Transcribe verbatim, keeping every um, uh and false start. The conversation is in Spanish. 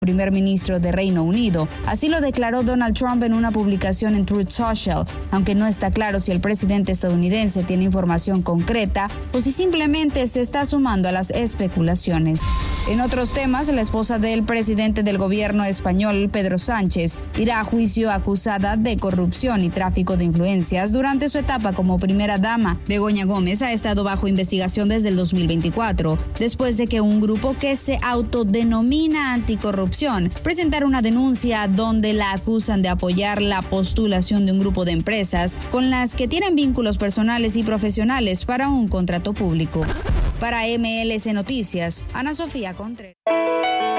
primer ministro de Reino Unido. Así lo declaró Donald Trump en una publicación en Truth Social, aunque no está claro si el presidente estadounidense tiene información concreta o si simplemente se está sumando a las especulaciones. En otros temas, la esposa del presidente del gobierno español, Pedro Sánchez, irá a juicio acusada de corrupción y tráfico de influencias durante su etapa como primera dama. Begoña Gómez ha estado bajo investigación desde el dos mil veinticuatro, después de que un grupo que se autodenomina anticorrupción presentara una denuncia donde la acusan de apoyar la postulación de un grupo de empresas con las que tienen vínculos personales y profesionales para un contrato público. Para M L C Noticias, Ana Sofía Contreras.